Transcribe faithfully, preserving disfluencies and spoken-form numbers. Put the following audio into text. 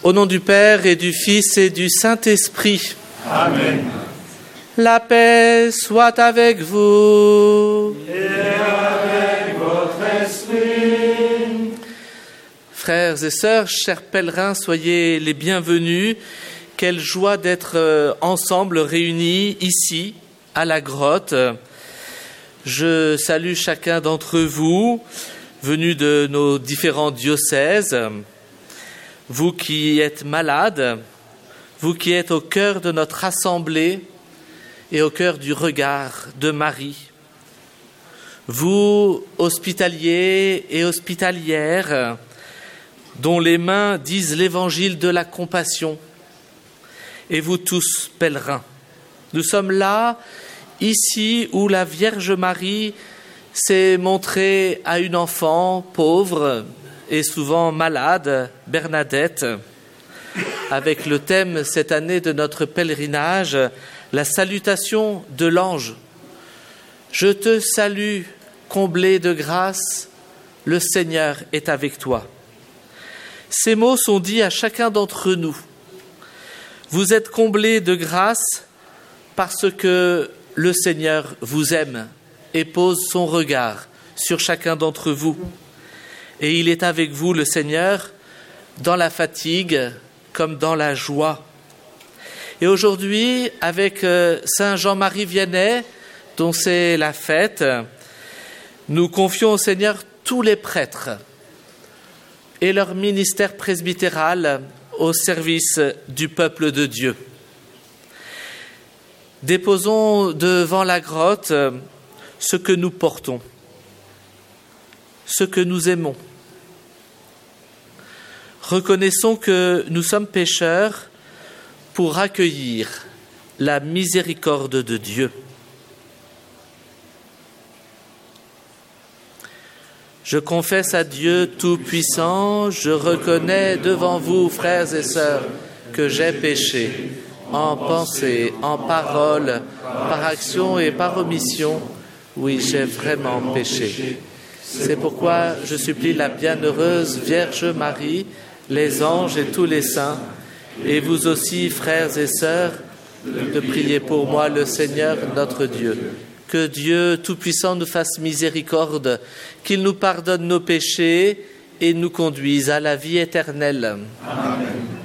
Au nom du Père et du Fils et du Saint-Esprit. Amen. La paix soit avec vous. Et avec votre esprit. Frères et sœurs, chers pèlerins, soyez les bienvenus. Quelle joie d'être ensemble réunis ici, à la grotte. Je salue chacun d'entre vous, venus de nos différents diocèses. Vous qui êtes malades, vous qui êtes au cœur de notre assemblée et au cœur du regard de Marie. Vous, hospitaliers et hospitalières, dont les mains disent l'évangile de la compassion. Et vous tous, pèlerins, nous sommes là, ici où la Vierge Marie s'est montrée à une enfant pauvre et souvent malade, Bernadette, avec le thème cette année de notre pèlerinage, la salutation de l'ange. Je te salue, comblée de grâce, le Seigneur est avec toi. Ces mots sont dits à chacun d'entre nous. Vous êtes comblés de grâce parce que le Seigneur vous aime et pose son regard sur chacun d'entre vous. Et il est avec vous, le Seigneur, dans la fatigue comme dans la joie. Et aujourd'hui, avec Saint Jean-Marie Vianney, dont c'est la fête, nous confions au Seigneur tous les prêtres et leur ministère presbytéral au service du peuple de Dieu. Déposons devant la grotte ce que nous portons, ce que nous aimons. Reconnaissons que nous sommes pécheurs pour accueillir la miséricorde de Dieu. Je confesse à Dieu Tout-Puissant, je reconnais devant vous, frères et sœurs, que j'ai péché, en pensée, en parole, par action et par omission. Oui, j'ai vraiment péché. C'est pourquoi je supplie la bienheureuse Vierge Marie, les anges et tous les saints, et vous aussi, frères et sœurs, de prier pour moi le Seigneur notre Dieu. Que Dieu Tout-Puissant nous fasse miséricorde, qu'il nous pardonne nos péchés et nous conduise à la vie éternelle. Amen.